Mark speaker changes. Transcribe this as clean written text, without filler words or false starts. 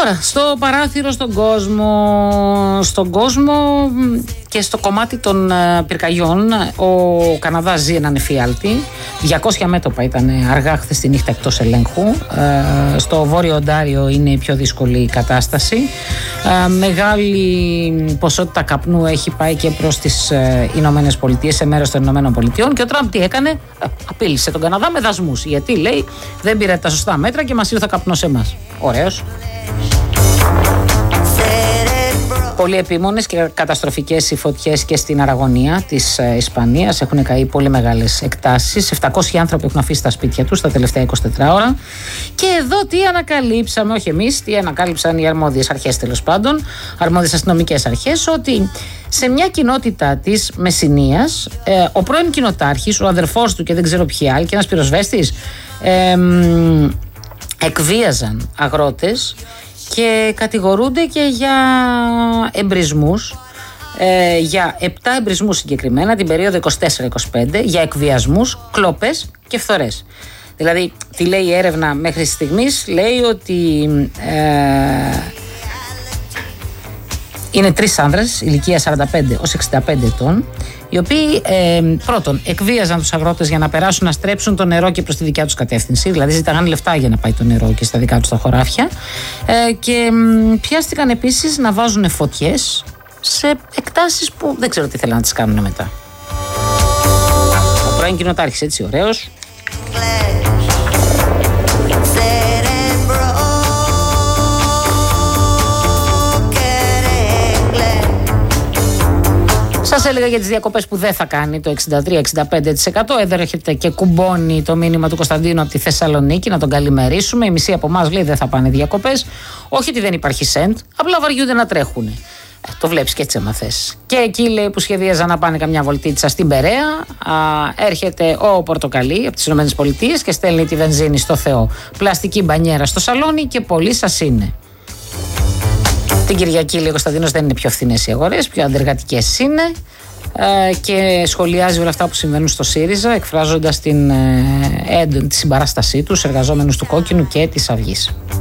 Speaker 1: Τώρα, στο παράθυρο στον κόσμο και στο κομμάτι των πυρκαγιών, ο Καναδάς ζει έναν εφιάλτη. 200 μέτωπα ήταν αργά χθες τη νύχτα εκτός ελέγχου. Στο Βόρειο Οντάριο είναι η πιο δύσκολη κατάσταση. Μεγάλη ποσότητα καπνού έχει πάει και προς τις Ηνωμένες Πολιτείες, σε μέρος των Ηνωμένων Πολιτειών, και ο Τραμπ τι έκανε? Απείλησε τον Καναδά με δασμούς. Γιατί, λέει, δεν πήρε τα σωστά μέτρα και μας ήρθε καπνό σε εμάς. Ωραίος. Πολύ επίμονες και καταστροφικές οι φωτιές και στην Αραγωνία της Ισπανίας. Έχουν καεί πολύ μεγάλες εκτάσεις. 700 άνθρωποι έχουν αφήσει τα σπίτια τους τα τελευταία 24 ώρα. Και εδώ τι ανακαλύψαμε? Όχι εμείς, τι ανακάλυψαν οι αρμόδιες αρχές, τέλος πάντων, αρμόδιες αστυνομικές αρχές, ότι σε μια κοινότητα της Μεσσηνίας, ο πρώην κοινοτάρχης, ο αδερφός του και δεν ξέρω ποιοι άλλοι, και ένας πυροσβέστης, εκβίαζαν αγρότες και κατηγορούνται και για εμπρισμούς, για 7 εμπρισμούς συγκεκριμένα την περίοδο 24-25, για εκβιασμούς, κλοπές και φθορές. Δηλαδή, τι λέει η έρευνα μέχρι στιγμής? Λέει ότι είναι 3 άνδρες ηλικία 45 ως 65 ετών, οι οποίοι πρώτον εκβίαζαν τους αγρότες για να περάσουν να στρέψουν το νερό και προς τη δικιά τους κατεύθυνση, δηλαδή ζητάγαν λεφτά για να πάει το νερό και στα δικά τους τα χωράφια, και πιάστηκαν επίσης να βάζουν φωτιές σε εκτάσεις που δεν ξέρω τι θέλουν να τις κάνουν μετά. Ο πρώην κοινοτάρχης, έτσι ωραίος. Σας έλεγα για τις διακοπές που δεν θα κάνει το 63-65%. Έρχεται και κουμπώνει το μήνυμα του Κωνσταντίνου από τη Θεσσαλονίκη να τον καλημερίσουμε. Η μισή από εμάς λέει δεν θα πάνε διακοπές. Όχι ότι δεν υπάρχει σεντ, απλά βαριούνται να τρέχουν. Το βλέπεις και έτσι άμα θες. Και εκεί, λέει, που σχεδίαζαν να πάνε καμιά βολτίτσα στην Περαία, έρχεται ο Πορτοκαλί από τις ΗΠΑ και στέλνει τη βενζίνη στο Θεό. Πλαστική μπανιέρα στο σαλόνι και πολλοί σας είναι. Την Κυριακή, λέει ο Κωνσταντίνος, δεν είναι πιο φθηνές οι αγορές, πιο αντεργατικές είναι, και σχολιάζει όλα αυτά που συμβαίνουν στο ΣΥΡΙΖΑ, εκφράζοντας τη συμπαράστασή του στους εργαζόμενους του Κόκκινου και της Αυγής.